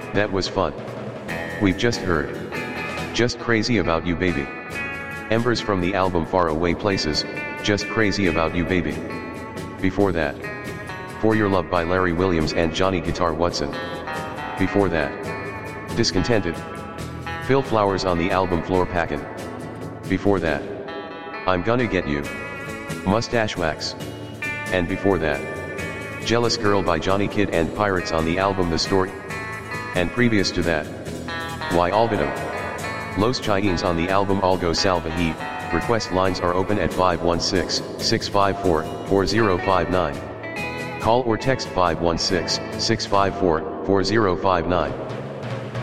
That was fun. We've just heard. Just Crazy About You Baby. Embers from the album Far Away Places, Just Crazy About You Baby. Before that, For Your Love by Larry Williams and Johnny Guitar Watson. Before that, Discontented. Phil Flowers on the album Floor Packin'. Before that, I'm Gonna Get You. Mustache Wax. And before that, Jealous Girl by Johnny Kidd and Pirates on the album The Story. And previous to that, Why Olvidum. Los Chiens on the album Algo Salvaje. Request lines are open at 516-654-4059. Call or text 516-654-4059.